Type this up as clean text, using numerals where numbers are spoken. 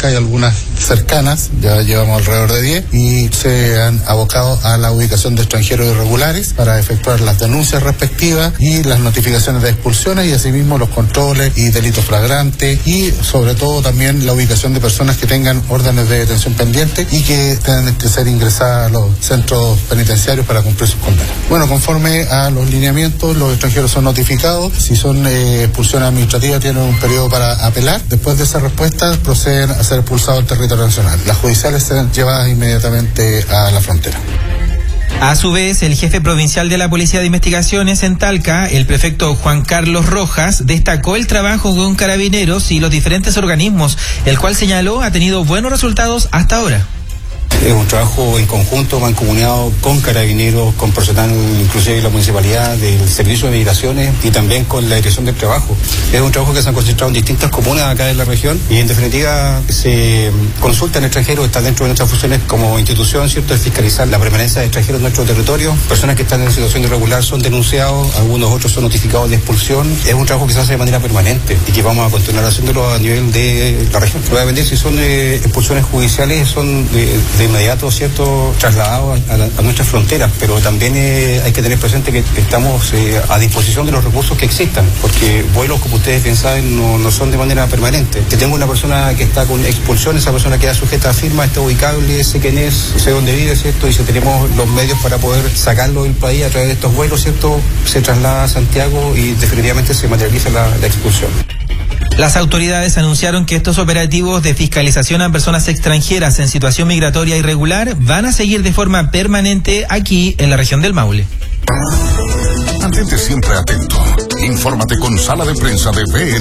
cerca y algunas cercanas, ya llevamos alrededor de 10, y se han abocado a la ubicación de extranjeros irregulares para efectuar las denuncias respectivas y las notificaciones de expulsiones y asimismo los controles y delitos flagrantes y sobre todo también la ubicación de personas que tengan órdenes de detención pendientes y que tengan que ser ingresadas a los centros penitenciarios para cumplir sus condenas. Bueno, conforme a los lineamientos, los extranjeros son notificados. Si son expulsiones administrativas, tienen un periodo para apelar. Después de esa respuesta, proceden a ser expulsados del territorio nacional. Las judiciales serán llevadas inmediatamente a la frontera. A su vez, el jefe provincial de la Policía de Investigaciones en Talca, el prefecto Juan Carlos Rojas, destacó el trabajo con carabineros y los diferentes organismos, el cual señaló ha tenido buenos resultados hasta ahora. Es un trabajo en conjunto, mancomunado con carabineros, con personal inclusive de la municipalidad, del servicio de migraciones y también con la dirección del trabajo. Es un trabajo que se han concentrado en distintas comunas acá en la región y en definitiva se consulta en extranjeros, está dentro de nuestras funciones como institución, ¿cierto?, de fiscalizar la permanencia de extranjeros en nuestro territorio. Personas que están en situación irregular son denunciados, algunos otros son notificados de expulsión. Es un trabajo que se hace de manera permanente y que vamos a continuar haciéndolo a nivel de la región. Voy a ver si son expulsiones judiciales, son de inmediato, ¿cierto?, trasladados a nuestras fronteras, pero también hay que tener presente que estamos a disposición de los recursos que existan, porque vuelos, como ustedes bien saben, no son de manera permanente. Si tengo una persona que está con expulsión, esa persona queda sujeta a firma, está ubicable, sé quién es, sé dónde vive, ¿cierto?, y si tenemos los medios para poder sacarlo del país a través de estos vuelos, ¿cierto?, se traslada a Santiago y definitivamente se materializa la expulsión. Las autoridades anunciaron que estos operativos de fiscalización a personas extranjeras en situación migratoria irregular van a seguir de forma permanente aquí en la región del Maule. Mantente siempre atento. Infórmate con Sala de Prensa de BN.